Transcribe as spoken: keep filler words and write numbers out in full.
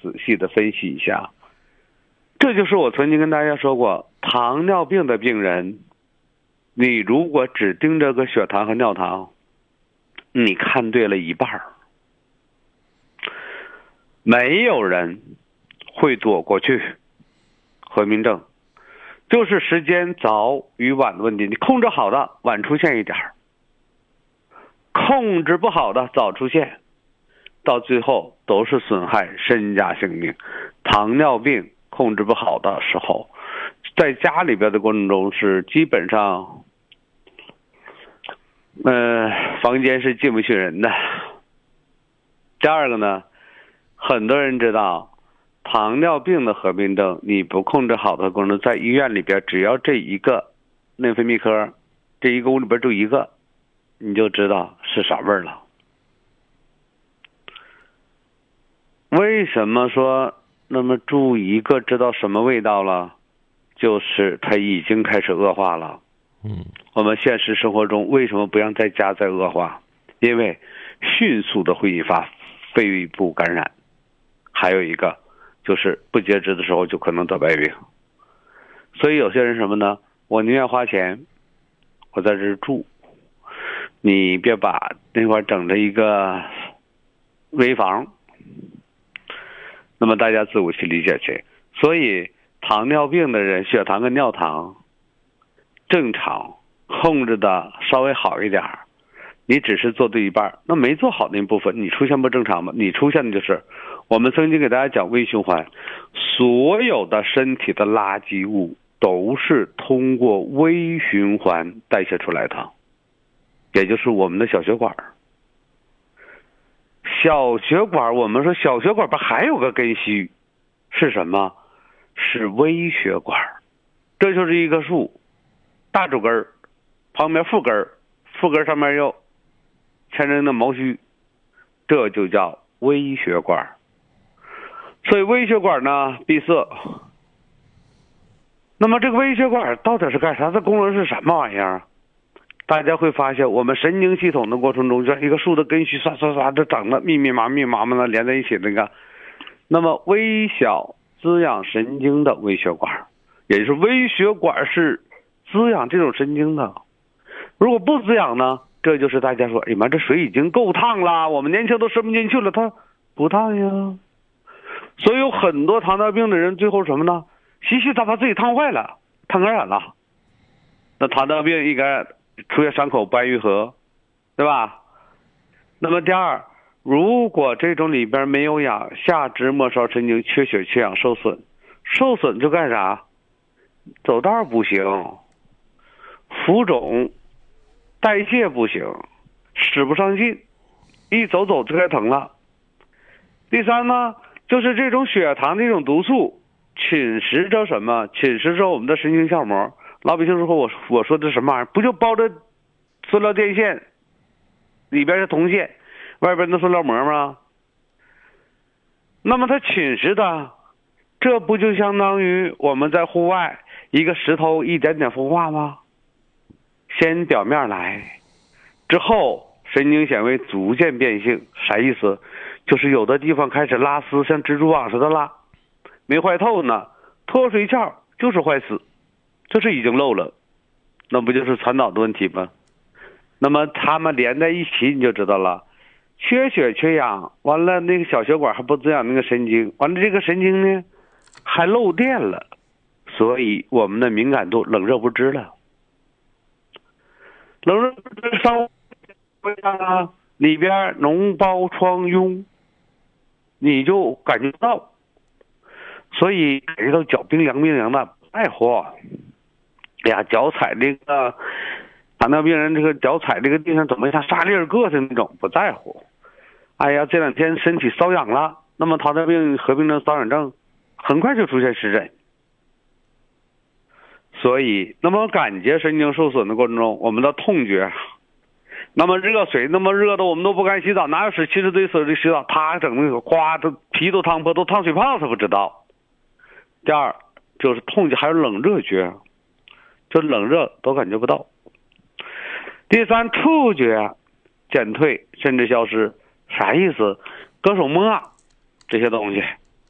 仔细的分析一下。这就是我曾经跟大家说过，糖尿病的病人，你如果只盯着个血糖和尿糖，你看对了一半儿。没有人会躲过去合并症，就是时间早与晚的问题。你控制好的晚出现一点，控制不好的早出现，到最后都是损害身家性命。糖尿病控制不好的时候，在家里边的过程中是基本上呃房间是进不去人的。第二个呢，很多人知道糖尿病的合并症，你不控制好的过程中，在医院里边只要这一个内分泌科，这一个屋里边就一个，你就知道是啥味儿了。为什么说那么住一个知道什么味道了？就是它已经开始恶化了。 嗯， 我们现实生活中为什么不让在家再恶化？因为迅速的会引发肺部感染，还有一个就是不节制的时候就可能得白病。所以有些人什么呢？我宁愿花钱，我在这儿住，你别把那块整着一个危房。那么大家自我去理解去。所以糖尿病的人血糖跟尿糖正常控制的稍微好一点，你只是做对一半，那没做好那部分你出现不正常吗？你出现的就是我们曾经给大家讲微循环，所有的身体的垃圾物都是通过微循环代谢出来的，也就是我们的小血管。小血管，我们说小血管不还有个根须是什么？是微血管。这就是一棵树，大主根旁边副根，副根上面又牵着那毛须，这就叫微血管。所以微血管呢闭塞。那么这个微血管到底是干啥？它功能是什么玩意儿？大家会发现我们神经系统的过程中，就一个树的根须刷刷刷的长得密密麻密麻麻的连在一起那个，那么微小滋养神经的微血管，也就是微血管是滋养这种神经的。如果不滋养呢，这就是大家说哎呀妈，这水已经够烫了，我们年轻都伸不进去了，它不烫呀。所以有很多糖尿病的人最后什么呢？洗洗澡把自己烫坏了，烫感染了。那糖尿病一感染出现伤口不安愈合，对吧？那么第二，如果这种里边没有氧，下肢末梢神经缺血缺氧受损，受损就干啥？走道不行，浮肿，代谢不行，使不上劲，一走走就该疼了。第三呢，就是这种血糖这种毒素侵蚀着什么？侵蚀着我们的神经鞘膜。老百姓说我我说的什么玩意儿？不就包着塑料电线，里边是铜线，外边的塑料膜吗？那么它侵蚀的，这不就相当于我们在户外一个石头一点点孵化吗？先表面来，之后神经纤维逐渐变性。啥意思？就是有的地方开始拉丝，像蜘蛛网似的拉，没坏透呢，脱水鞘就是坏死，这是已经漏了，那不就是传导的问题吗？那么它们连在一起你就知道了，缺血缺氧，完了那个小血管还不滋养那个神经，完了这个神经呢还漏电了，所以我们的敏感度冷热不知了。冷热不知伤啊，里边脓包疮痈，你就感觉到，所以感觉到脚冰凉冰凉的，不在乎。哎呀，脚踩这个糖尿病人这个脚踩这个地上怎么像沙粒儿硌的那种，不在乎。哎呀，这两天身体瘙痒了，那么糖尿病合并症瘙痒症很快就出现湿疹。所以那么感觉神经受损的过程中，我们的痛觉，那么热水那么热的我们都不敢洗澡，哪有使七十岁死的洗澡，他整那个哗都皮都烫破，都烫水泡他不知道。第二就是痛觉，还有冷热觉，就冷热都感觉不到。第三，触觉减退甚至消失。啥意思？割手摸这些东西